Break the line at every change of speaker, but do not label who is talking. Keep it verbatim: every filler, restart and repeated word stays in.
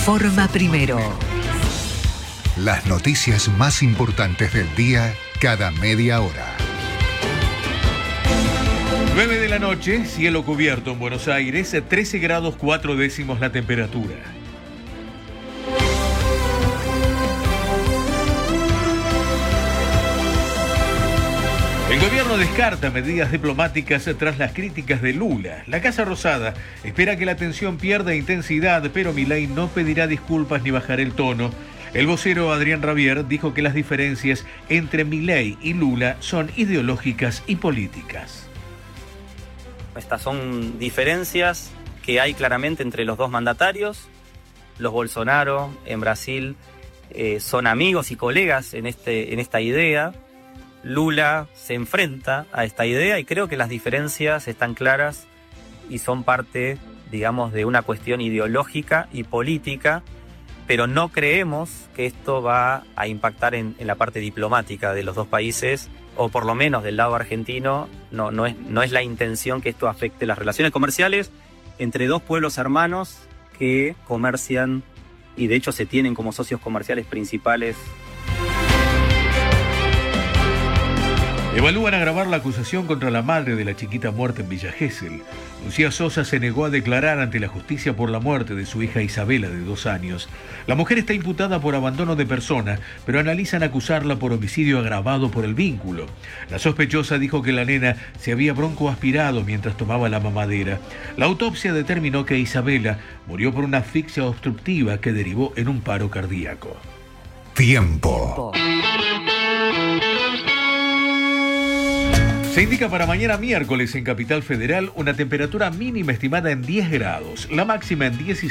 Informa Primero.
Las noticias más importantes del día cada media hora.
nueve de la noche, cielo cubierto en Buenos Aires, trece grados cuatro décimos la temperatura. El gobierno descarta medidas diplomáticas tras las críticas de Lula. La Casa Rosada espera que la tensión pierda intensidad, pero Milei no pedirá disculpas ni bajará el tono. El vocero Adrián Rabier dijo que las diferencias entre Milei y Lula son ideológicas y políticas.
Estas son diferencias que hay claramente entre los dos mandatarios. Los Bolsonaro en Brasil eh, son amigos y colegas en, este, en esta idea. Lula se enfrenta a esta idea y creo que las diferencias están claras y son parte, digamos, de una cuestión ideológica y política, pero no creemos que esto va a impactar en, en la parte diplomática de los dos países, o por lo menos del lado argentino, no, no, es, no es la intención que esto afecte las relaciones comerciales entre dos pueblos hermanos que comercian y de hecho se tienen como socios comerciales principales.
Evalúan agravar la acusación contra la madre de la chiquita muerta en Villa Gesell. Lucía Sosa se negó a declarar ante la justicia por la muerte de su hija Isabela, de dos años. La mujer está imputada por abandono de persona, pero analizan acusarla por homicidio agravado por el vínculo. La sospechosa dijo que la nena se había broncoaspirado mientras tomaba la mamadera. La autopsia determinó que Isabela murió por una asfixia obstructiva que derivó en un paro cardíaco.
Tiempo.
Se indica para mañana miércoles en Capital Federal una temperatura mínima estimada en diez grados, la máxima en dieciséis.